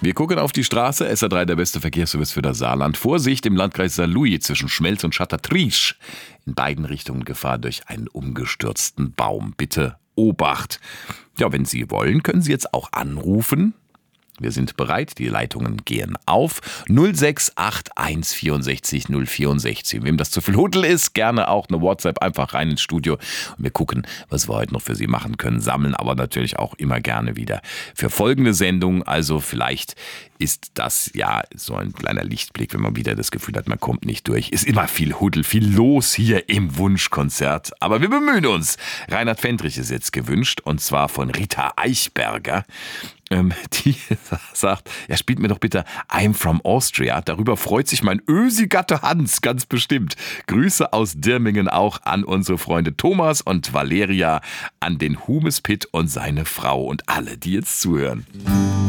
Wir gucken auf die Straße. SA3, der beste Verkehrsservice für das Saarland. Vorsicht im Landkreis Saarlouis zwischen Schmelz und Châteautriche. In beiden Richtungen Gefahr durch einen umgestürzten Baum. Bitte Obacht. Ja, wenn Sie wollen, können Sie jetzt auch anrufen. Wir sind bereit, die Leitungen gehen auf. 0681 64 064. Wem das zu viel Huddel ist, gerne auch eine WhatsApp einfach rein ins Studio. Und wir gucken, was wir heute noch für Sie machen können. Sammeln aber natürlich auch immer gerne wieder für folgende Sendung. Also vielleicht ist das ja so ein kleiner Lichtblick, wenn man wieder das Gefühl hat, man kommt nicht durch. Ist immer viel Huddel, viel los hier im Wunschkonzert. Aber wir bemühen uns. Reinhard Fendrich ist jetzt gewünscht und zwar von Rita Eichberger. Die sagt, ja, spielt mir doch bitte I'm from Austria. Darüber freut sich mein Ösi-Gatte Hans ganz bestimmt. Grüße aus Dirmingen auch an unsere Freunde Thomas und Valeria, an den Humes Pitt und seine Frau und alle, die jetzt zuhören.